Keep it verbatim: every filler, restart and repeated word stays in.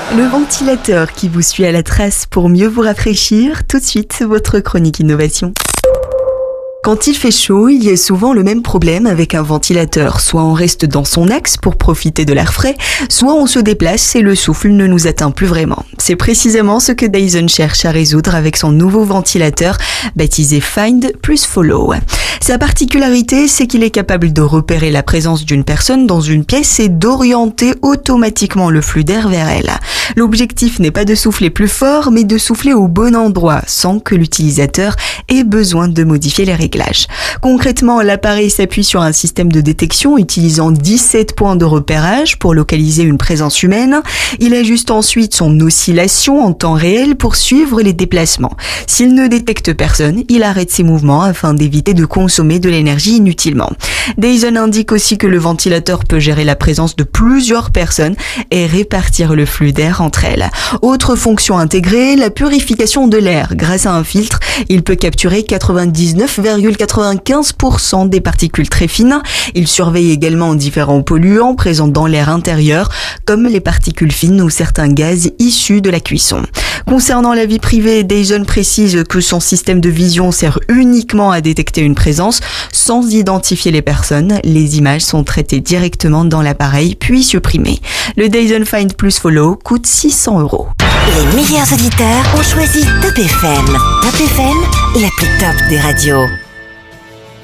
Le ventilateur qui vous suit à la trace pour mieux vous rafraîchir. Tout de suite, votre chronique innovation. Quand il fait chaud, il y a souvent le même problème avec un ventilateur. Soit on reste dans son axe pour profiter de l'air frais, soit on se déplace et le souffle ne nous atteint plus vraiment. C'est précisément ce que Dyson cherche à résoudre avec son nouveau ventilateur baptisé Find plus Follow. Sa particularité, c'est qu'il est capable de repérer la présence d'une personne dans une pièce et d'orienter automatiquement le flux d'air vers elle. L'objectif n'est pas de souffler plus fort, mais de souffler au bon endroit, sans que l'utilisateur ait besoin de modifier les réglages. Concrètement, l'appareil s'appuie sur un système de détection utilisant dix-sept points de repérage pour localiser une présence humaine. Il ajuste ensuite son oscillation en temps réel pour suivre les déplacements. S'il ne détecte personne, il arrête ses mouvements afin d'éviter de consommer de l'énergie inutilement. Dyson indique aussi que le ventilateur peut gérer la présence de plusieurs personnes et répartir le flux d'air entre elles. Autre fonction intégrée, la purification de l'air. Grâce à un filtre, il peut capturer quatre-vingt-dix-neuf virgule quatre-vingt-quinze pour cent des particules très fines. Il surveille également différents polluants présents dans l'air intérieur, comme les particules fines ou certains gaz issus de la cuisson. Concernant la vie privée, Dyson précise que son système de vision sert uniquement à détecter une présence sans identifier les personnes. Les images sont traitées directement dans l'appareil puis supprimées. Le Dyson Find plus Follow coûte six cents euros. Les meilleurs auditeurs ont choisi Top F M. Top F M, la plus top des radios.